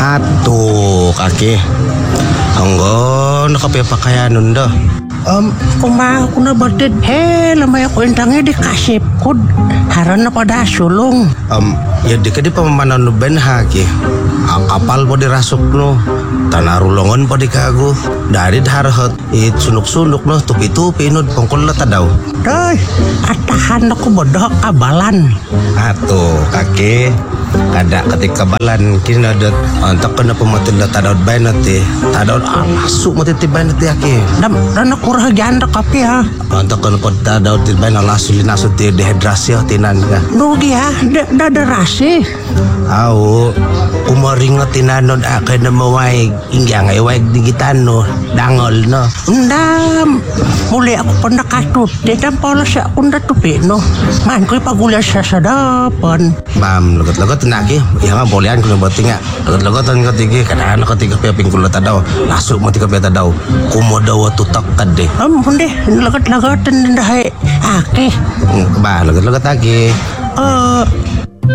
Atuh kaki anggon kape pakaian ndo. Kumaha ko na batid. Lamay ako intangnya dikasip ko. Haran na pada sulong. Ya di pamamanan no ben haki. Kapal po dirasok no. Tanarulongon po di kago. Dari harhat it sunuk-sunuk no. Tupi-tupi no. Pangkul na tadaw. Doy, atahan ako bodoh kabalan. Atuh kaki. Kada ketika balan kinadot antak kena pematul da tadaw bainat ti. Tadaw alasuk mo ti bainat ti aki. Dan ako rahagyan na kape ha. Antak kena pod tadaw ti bainat lasulin asut ti dehidrasi tinan ka. Nugi ha, dadarasi. Aw, kumaring nga tinanod akay na mawaig. Ingga nga iwaig digitano. Dangol no. Ndam, muli ako pa nakatuti. Dan pala siya akong natupi no. Man ko'y pagulas sa sadapan. Ma'am, lagot-lagot na aki. Iya nga, bolehan ko na bati nga. Lagot-lagotan ka tigi. Kadaan ka tiga pia pingkulo tadaw. Lasuk mo tiga pia tadaw. Kumodaw tutak ka de. Hindi, lagot-lagotan na dahi. Aki. Ba, lagot-lagot aki.